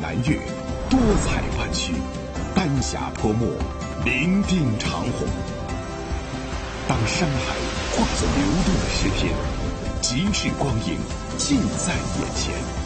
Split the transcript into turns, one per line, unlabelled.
南岳，多彩湾区，丹霞泼墨，伶仃长虹。当山海化作流动的诗篇，极致光影尽在眼前。